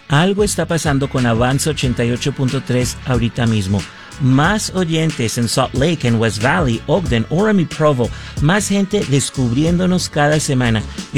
Algo está pasando con Avanza 88.3 ahorita mismo. Más oyentes en Salt Lake, en West Valley, Ogden, Orem y Provo. Más gente descubriéndonos cada semana.